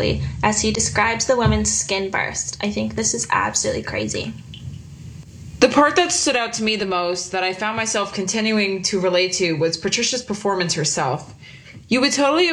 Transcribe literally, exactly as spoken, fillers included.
beautifully as he describes the woman's skin burst. I think this is absolutely crazy. The part that stood out to me the most, that I found myself continuing to relate to, was Patricia's performance herself. You would totally